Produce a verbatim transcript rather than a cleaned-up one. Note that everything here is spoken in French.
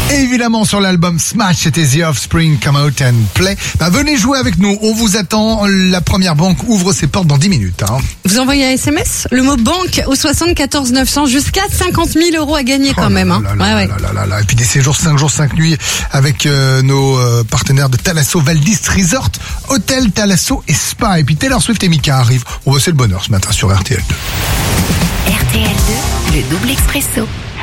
Évidemment sur l'album Smash, c'était The Offspring, Come Out and Play. Bah, venez jouer avec nous, on vous attend. La première banque ouvre ses portes dans dix minutes. Hein. Vous envoyez un S M S, le mot banque au soixante-quatorze neuf cents, jusqu'à cinquante mille euros à gagner quand oh même. Hein. Là, là, ouais, là, ouais. là, là, là, là. Et puis des séjours cinq jours cinq nuits avec euh, nos euh, partenaires de Thalasso Valdis Resort, Hôtel Thalasso et Spa. Et puis Taylor Swift et Mika arrivent. On va c'est le bonheur ce matin sur R T L deux. R T L deux, le double expresso.